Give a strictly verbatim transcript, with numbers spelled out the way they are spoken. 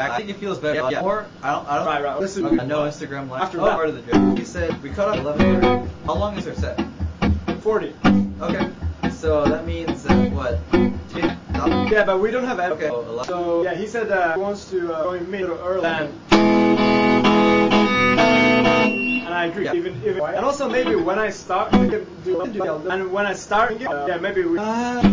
I think it feels better. Yeah. Or I don't. I don't. Right, right. Listen, okay. No Instagram live. After oh, that. part of the joke. He said we cut off eleven thirty. How long is our set? Forty. Okay. So that means uh, what? Yeah, but we don't have okay. Oh, so yeah, he said uh, he wants to uh, go in mid or early. And, and I agree. Yeah. Even, even and also maybe when I start, we can do and when I start, uh, yeah, maybe we. Uh,